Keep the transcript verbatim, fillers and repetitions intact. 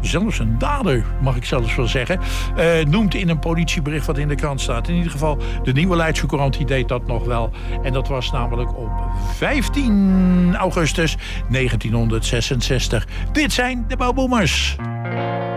zelfs een dader, mag ik zelfs wel zeggen, uh, noemt in een politiebericht wat in de krant staat. In ieder geval, de Nieuwe Leidse Courant die deed dat nog wel. En dat was namelijk op vijftien augustus negentienhonderdzesenzestig. Dit zijn de Bouwboomers.